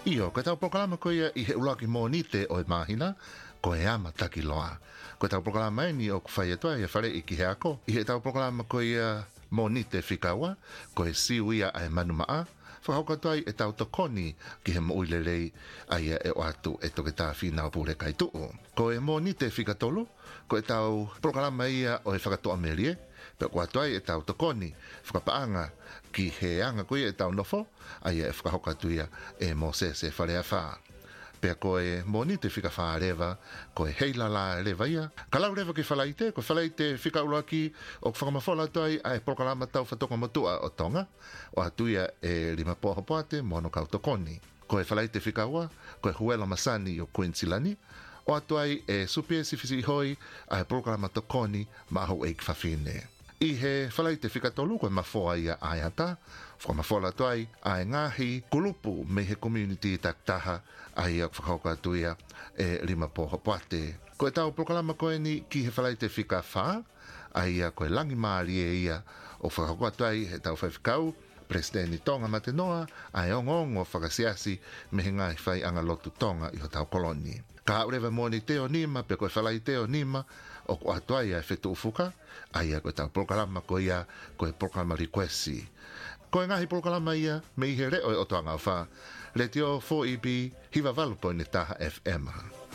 Io, ko tau programa ko ia I he ulaki mō ni te o mahina, ko e ama taki loa. Ko tau programa e ni o ku whai atua ia whare I ki he ako. I he tau programa ko ia mō ni te whikaua, ko e siu ia ai manu maa, whakauka tuai e tau tokoni ki he moilelei ai e o atu e toke tā whina o pūre kai tuu. Ko e mō ni te whikatolu, ko e tau programa ia o e whakatoa merie, pe kua tuai e tau tokoni, whakapaanga ki he anga koe e tau nofo, ai e whakahoka tuia e mō se wharea whaa. Pea koe mōni te whika whaa rewa, koe heila la rewa ia. Ka lau rewa ki whalaite, ko whalaite whika ula ki o whakamawhola tuai ai prokalama tau whatoka matua o tonga, o atuia e lima poha poate mono kau tokoni. Koe whalaite whika ua, koe huela masani o Queensilani, o atuai e supie sifisi hoi ai prokalama tokoni maho e kwhawhine. I he whalaite whikatolu koe mawhoa ia ai ata, whakamawhola tuai ai ngahi kulupu me he community taktaha ai a whakauka tuia e lima poha poate. Koe tau prokalama koe ni ki he whalaite whika whaa, ai a koe langi maari e ia o whakauka tuai he tau whaiwhikau, Presidenti Tonga Matenoa, ai ongongo whakasiasi me he ngai whai anga lotu Tonga I ho tau koloni. Ka urewa mōni teo nima, pe koe whalai teo nima, o ko atuai ai whetu ufuka, ai a koe tau prokalama koe ia, koe prokalama requesti. Koe ngahi prokalama ia, me I he reo o toanga o wha, le teo 4EB, hiva valupo ni taha FM.